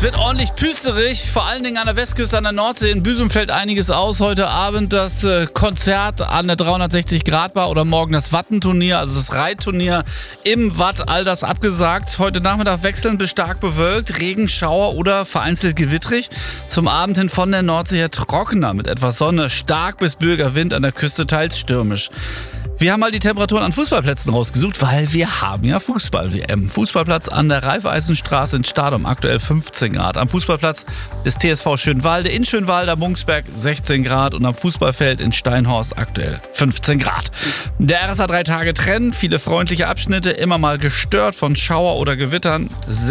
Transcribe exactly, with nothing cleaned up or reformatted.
Es wird ordentlich püsterig, vor allen Dingen an der Westküste, an der Nordsee. In Büsum fällt einiges aus. Heute Abend das äh, Konzert an der dreihundertsechzig Grad Bar oder morgen das Wattenturnier, also das Reitturnier im Watt. All das abgesagt. Heute Nachmittag wechselnd bis stark bewölkt, Regen, Schauer oder vereinzelt gewittrig. Zum Abend hin von der Nordsee her trockener mit etwas Sonne, stark bis böiger Wind, an der Küste teils stürmisch. Wir haben mal die Temperaturen an Fußballplätzen rausgesucht, weil wir haben ja Fußball-W M. Fußballplatz an der Raiffeisenstraße in Stadum, aktuell fünfzehn Grad. Am Fußballplatz des T S V Schönwalde in Schönwalde, Mungsberg sechzehn Grad und am Fußballfeld in Steinhorst aktuell fünfzehn Grad. Der R S A drei Tage Trend, viele freundliche Abschnitte, immer mal gestört von Schauer oder Gewittern.